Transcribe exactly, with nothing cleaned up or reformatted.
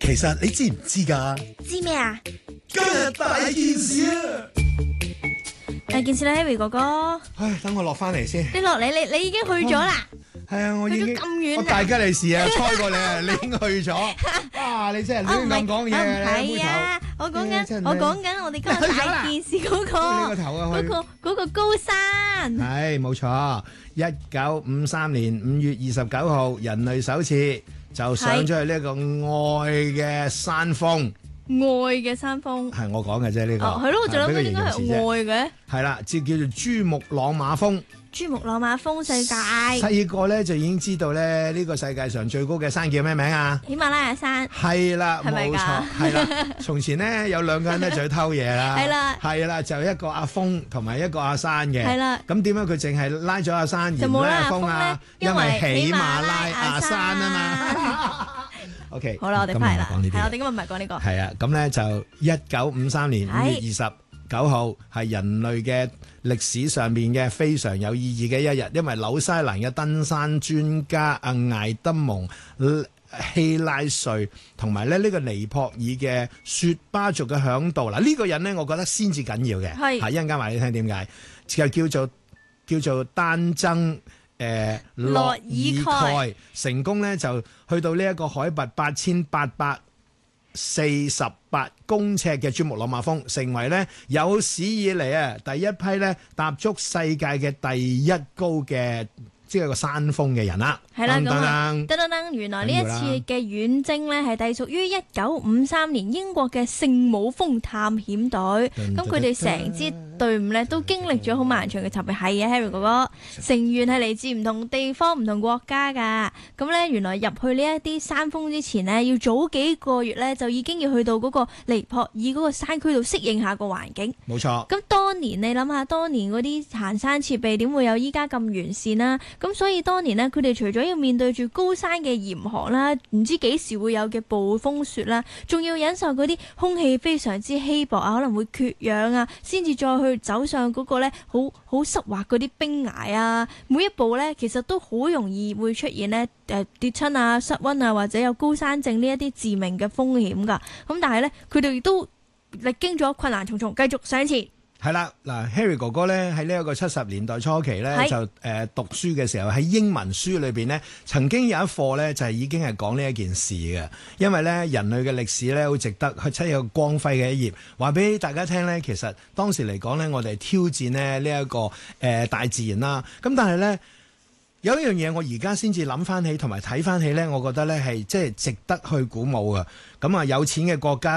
其實你知唔知㗎？ 知咩啊？ 今日大件事啊！ 大件事啦 ，Harry 哥哥。 唉，等我落翻嚟先。 你落嚟，你你已經去咗啦。 係啊，我已經去咗咁遠啊我大吉利是啊，猜過你啊，你已經去咗。啊，你真係亂咁講嘢啊！ 唔係啊，我講緊我講緊我哋今日大件事嗰個呢個頭啊， 嗰個嗰個高山。 係冇錯，一九五三年五月二十九號，人類首次就上咗去呢一個愛嘅山峰。 愛嘅山峰係我講嘅啫，呢個哦係咯，我就諗緊應該係愛嘅。 係啦，即叫做珠穆朗瑪峰。 珠穆朗瑪峰世界。 細個咧就已經知道咧，呢個世界上最高嘅山叫咩名啊？ 喜馬拉雅山。 係啦，冇錯，係啦。從前呢，有兩個人咧就去偷嘢啦。 係啦， 係啦，就一個阿峰同埋一個阿山嘅。 係啦。 咁點解佢淨係拉咗阿山而唔拉阿峰啊？因為喜馬拉雅山啊嘛。O K， 好啦，我哋翻嚟啦。係，我哋今日唔係講呢個。 係啊，咁咧就一九五三年五月二十九號係人類嘅歷史上面嘅非常有意義嘅一日，因為紐西蘭嘅登山專家阿艾德蒙希拉瑞同埋咧呢個尼泊爾嘅雪巴族嘅嚮導，嗱呢個人咧，我覺得先至緊要嘅。係，係一陣間話你聽點解，就叫做叫做丹增。誒諾爾蓋成功咧就去到呢一個海拔八千八百四十八公尺嘅珠穆朗瑪峰，成為咧有史以嚟啊第一批咧踏足世界嘅第一高嘅即係個山峰嘅人啦。 係啦，咁啊，噔噔噔，原來呢一次嘅遠征咧係隸屬於一九五三年英國嘅聖母峰探險隊，咁佢哋成支隊伍咧都經歷咗好漫長嘅尋覓。係啊 Harry 哥哥，成員係嚟自唔同地方、唔同國家噶。咁咧原來入去呢一啲山峰之前呢，要早幾個月咧就已經要去到嗰個尼泊爾嗰個山區度適應下個環境。 冇錯。咁當年你諗下，當年嗰啲行山設備點會有依家咁完善啦？咁所以當年呢，佢哋除咗要面對住高山嘅嚴寒啦，唔知幾時會有嘅暴風雪啦，仲要忍受嗰啲空氣非常之稀薄啊，可能會缺氧啊，先至再去走上嗰個咧好好濕滑嗰啲冰崖啊，每一步咧其實都好容易會出現咧誒跌親啊、失溫啊，或者有高山症呢一啲致命嘅風險噶。咁但係咧，佢哋亦都歷經咗困難重重，繼續上前。 係啦，嗱 Harry 哥哥咧喺呢一個七十年代初期咧就誒、呃、讀書嘅時候喺英文書裏邊咧曾經有一課咧就係、是、已經係講呢一件事嘅，因為咧人類嘅歷史咧好值得去出一個光輝嘅一頁，話俾大家聽咧，其實當時嚟講咧我哋挑戰咧呢一個誒、呃、大自然啦，咁但係咧有一樣嘢我而家先至諗翻起同埋睇翻起咧，我覺得咧係即係值得去鼓舞嘅，咁啊有錢嘅國家